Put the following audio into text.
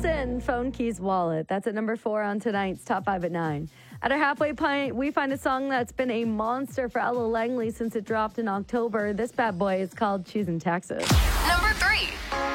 Wilson, Phone Keys Wallet. That's at number 4 on tonight's Top 5 at 9. At our halfway point, we find a song that's been a monster for Ella Langley since it dropped in October. This bad boy is called Choosing Texas. Number 3.